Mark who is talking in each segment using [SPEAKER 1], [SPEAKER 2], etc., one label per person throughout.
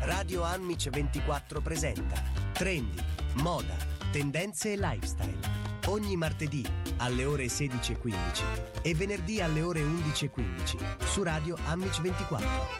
[SPEAKER 1] Radio Anmic 24 presenta Trendi, moda, tendenze e lifestyle. Ogni martedì alle ore 16:15 e venerdì alle ore 11:15 su Radio Anmic 24.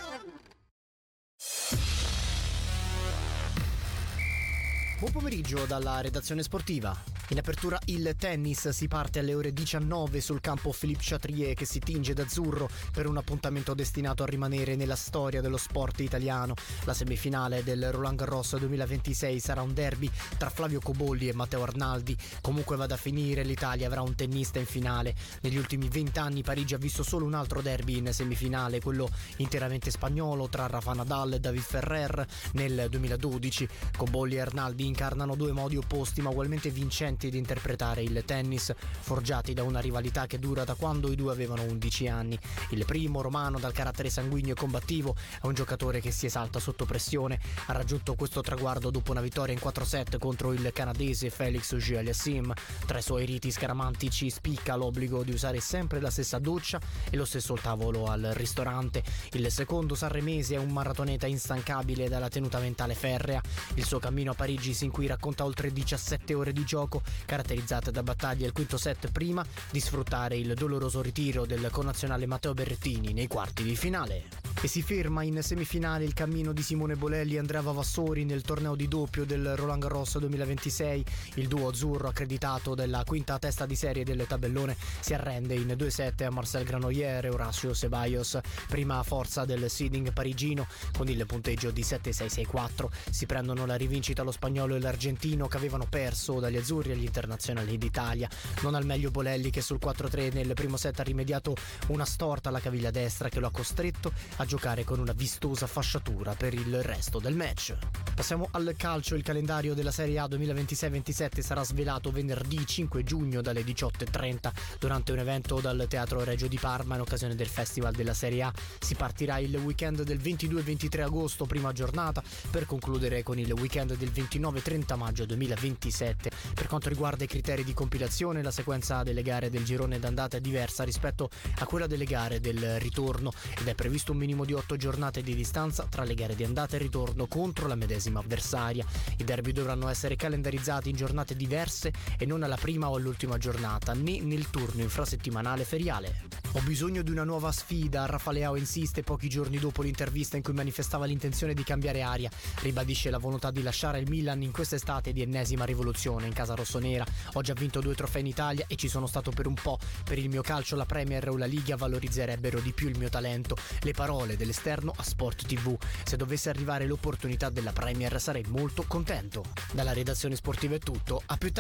[SPEAKER 2] Buon pomeriggio dalla redazione sportiva. In apertura il tennis, si parte alle ore 19 sul campo Philippe Chatrier che si tinge d'azzurro per un appuntamento destinato a rimanere nella storia dello sport italiano. La semifinale del Roland Garros 2026 sarà un derby tra Flavio Cobolli e Matteo Arnaldi. Comunque vada a finire, l'Italia avrà un tennista in finale. Negli ultimi 20 anni Parigi ha visto solo un altro derby in semifinale, quello interamente spagnolo tra Rafa Nadal e David Ferrer nel 2012. Cobolli e Arnaldi incarnano due modi opposti ma ugualmente vincenti di interpretare il tennis, forgiati da una rivalità che dura da quando i due avevano 11 anni. Il primo, romano dal carattere sanguigno e combattivo, è un giocatore che si esalta sotto pressione. Ha raggiunto questo traguardo dopo una vittoria in 4 set contro il canadese Felix Auger-Aliassime. Tra i suoi riti scaramantici spicca l'obbligo di usare sempre la stessa doccia e lo stesso tavolo al ristorante. Il secondo, sanremese, è un maratoneta instancabile dalla tenuta mentale ferrea. Il suo cammino a Parigi sin qui racconta oltre 17 ore di gioco, caratterizzate da battaglie al quinto set prima di sfruttare il doloroso ritiro del connazionale Matteo Berrettini nei quarti di finale. E si ferma in semifinale il cammino di Simone Bolelli e Andrea Vavassori nel torneo di doppio del Roland Garros 2026. Il duo azzurro, accreditato della quinta testa di serie del tabellone, si arrende in 2-7 a Marcel Granollers e Horacio Ceballos, prima forza del seeding parigino, con il punteggio di 7-6-6-4. Si prendono la rivincita lo spagnolo e l'argentino, che avevano perso dagli azzurri agli internazionali d'Italia. Non al meglio Bolelli, che sul 4-3 nel primo set ha rimediato una storta alla caviglia destra che lo ha costretto a giocare con una vistosa fasciatura per il resto del match. Passiamo al calcio. Il calendario della Serie A 2026-27 sarà svelato venerdì 5 giugno dalle 18:30 durante un evento dal Teatro Regio di Parma in occasione del Festival della Serie A. Si partirà il weekend del 22-23 agosto, prima giornata, per concludere con il weekend del 29-30 maggio 2027. Per quanto riguarda i criteri di compilazione, la sequenza delle gare del girone d'andata è diversa rispetto a quella delle gare del ritorno ed è previsto un minimo di 8 giornate di distanza tra le gare di andata e ritorno contro la medesima avversaria. I derby dovranno essere calendarizzati in giornate diverse e non alla prima o all'ultima giornata, né nel turno infrasettimanale feriale. Ho bisogno di una nuova sfida, Rafa Leao insiste pochi giorni dopo l'intervista in cui manifestava l'intenzione di cambiare aria. Ribadisce la volontà di lasciare il Milan in quest'estate di ennesima rivoluzione in casa rossonera. Ho già vinto 2 trofei in Italia e ci sono stato per un po'. Per il mio calcio la Premier o la Liga valorizzerebbero di più il mio talento. Le parole dell'esterno a Sport TV. Se dovesse arrivare l'opportunità della Premier sarei molto contento. Dalla redazione sportiva è tutto, a più tardi.